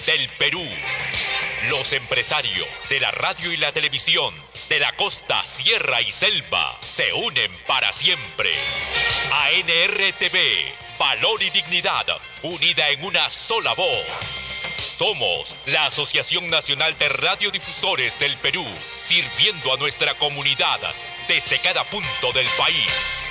del Perú. Los empresarios de la radio y la televisión, de la costa, sierra y selva, se unen para siempre. ANRTV, valor y dignidad, unida en una sola voz. Somos la Asociación Nacional de Radiodifusores del Perú, sirviendo a nuestra comunidad desde cada punto del país.